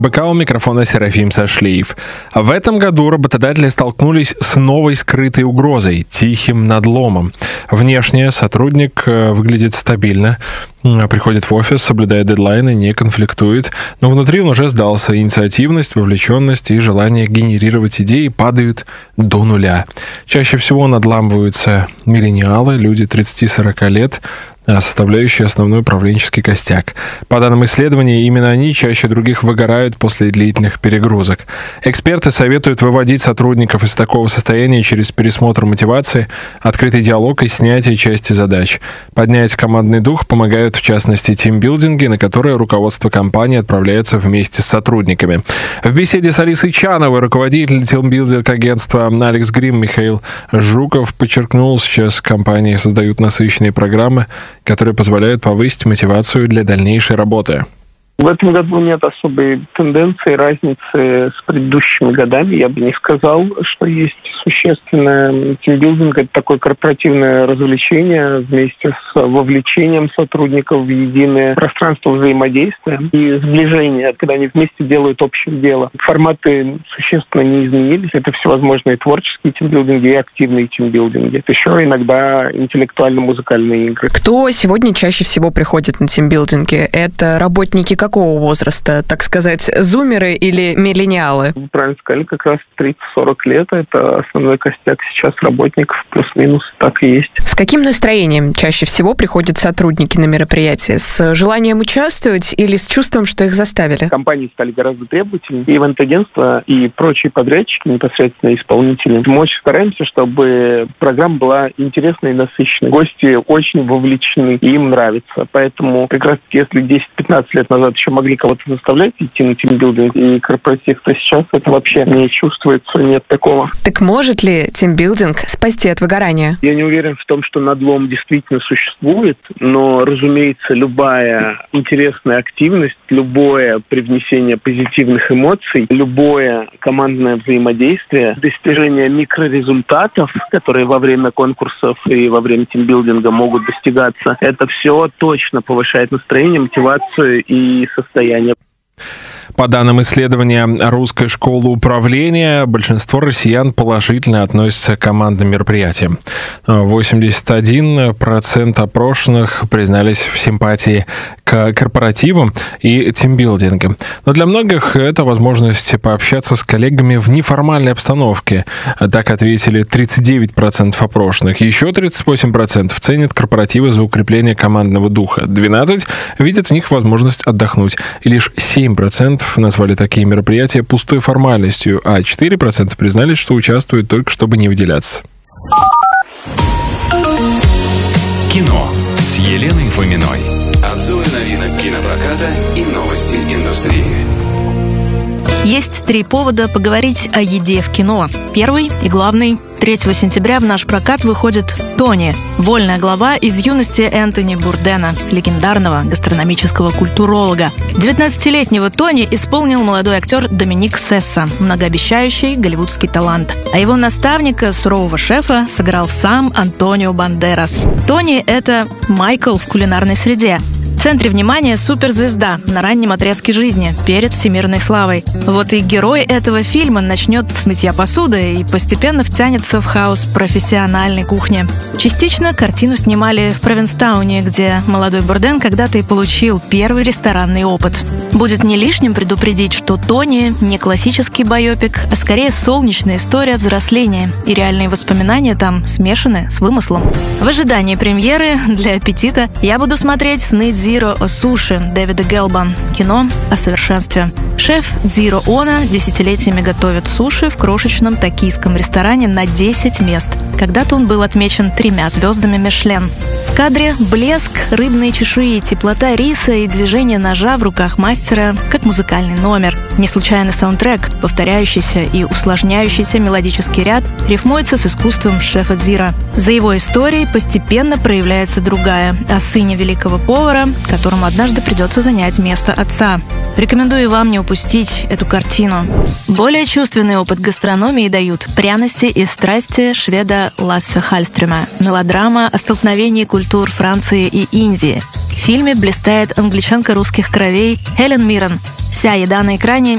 БК у микрофона Серафим Сашлиев. В этом году работодатели столкнулись с новой скрытой угрозой – тихим надломом. Внешне сотрудник выглядит стабильно, приходит в офис, соблюдает дедлайны, не конфликтует, но внутри он уже сдался. Инициативность, вовлеченность и желание генерировать идеи падают до нуля. Чаще всего надламываются миллениалы, люди 30-40 лет, составляющие основной управленческий костяк. По данным исследований, именно они чаще других выгорают после длительных перегрузок. Эксперты советуют выводить сотрудников из такого состояния через пересмотр мотивации, открытый диалог и снятие части задач. Поднять командный дух помогают, в частности, тимбилдинги, на которые руководство компании отправляется вместе с сотрудниками. В беседе с Алисой Чановой руководитель тимбилдинг-агентства Алекс Грим Михаил Жуков подчеркнул, сейчас компании создают насыщенные программы, которые позволяют повысить мотивацию для дальнейшей работы. В этом году нет особой тенденции, разницы с предыдущими годами. Я бы не сказал, что есть существенное. Тимбилдинг – это такое корпоративное развлечение вместе с вовлечением сотрудников в единое пространство взаимодействия и сближения, когда они вместе делают общее дело. Форматы существенно не изменились. Это всевозможные творческие тимбилдинги и активные тимбилдинги. Это еще иногда интеллектуально-музыкальные игры. Кто сегодня чаще всего приходит на тимбилдинги? Это работники какого возраста, так сказать, зумеры или миллениалы? Вы правильно сказали, как раз 30-40 лет – это основной костяк сейчас работников, плюс-минус, так и есть. С каким настроением чаще всего приходят сотрудники на мероприятие? С желанием участвовать или с чувством, что их заставили? Компании стали гораздо требовательнее. И ивент-агентства, и прочие подрядчики, непосредственно исполнители. Мы очень стараемся, чтобы программа была интересной и насыщенной. Гости очень вовлечены, и им нравится. Поэтому, как раз если 10-15 лет назад еще могли кого-то заставлять идти на тимбилдинг и корпоратив, то сейчас это вообще не чувствуется, нет такого. Так может ли тимбилдинг спасти от выгорания? Я не уверен в том, что надлом действительно существует, но, разумеется, любая интересная активность, любое привнесение позитивных эмоций, любое командное взаимодействие, достижение микрорезультатов, которые во время конкурсов и во время тимбилдинга могут достигаться, это все точно повышает настроение, мотивацию и состояние. По данным исследования Русской школы управления, большинство россиян положительно относятся к командным мероприятиям. 81% опрошенных признались в симпатии к корпоративам и тимбилдингам. Но для многих это возможность пообщаться с коллегами в неформальной обстановке. Так ответили 39% опрошенных. Еще 38% ценят корпоративы за укрепление командного духа. 12% видят в них возможность отдохнуть. И лишь 7% назвали такие мероприятия пустой формальностью, а 4% признались, что участвуют только чтобы не выделяться. Кино с Еленой Фоминой. Обзоры новинок кинопроката и новости индустрии. Есть 3 повода поговорить о еде в кино. Первый и главный. 3 сентября в наш прокат выходит «Тони» – вольная глава из юности Энтони Бурдена, легендарного гастрономического культуролога. 19-летнего Тони исполнил молодой актер Доминик Сесса, многообещающий голливудский талант. А его наставника, сурового шефа, сыграл сам Антонио Бандерас. Тони – это Майкл в кулинарной среде. В центре внимания суперзвезда на раннем отрезке жизни, перед всемирной славой. Вот и герой этого фильма начнет с мытья посуды и постепенно втянется в хаос профессиональной кухни. Частично картину снимали в Провинстауне, где молодой Бурден когда-то и получил первый ресторанный опыт. Будет не лишним предупредить, что «Тони» не классический байопик, а скорее солнечная история взросления, и реальные воспоминания там смешаны с вымыслом. В ожидании премьеры для аппетита я буду смотреть «Сны Дзиро о суши» Дэвида Гелба. Кино о совершенстве. Шеф Дзиро Оно десятилетиями готовит суши в крошечном токийском ресторане на 10 мест. Когда-то он был отмечен 3 звездами Мишлен. В кадре блеск рыбной чешуи, теплота риса и движение ножа в руках мастера, как музыкальный номер. Не случайный саундтрек, повторяющийся и усложняющийся мелодический ряд, рифмуется с искусством шефа Дзиро. За его историей постепенно проявляется другая, о сыне великого повара, которому однажды придется занять место отца. Рекомендую вам не упустить эту картину. Более чувственный опыт гастрономии дают «Пряности и страсти» шведа Лассе Хальстрема, мелодрама о столкновении культур Франции и Индии. В фильме блистает англичанка русских кровей Хелен Миррен. Вся еда на экране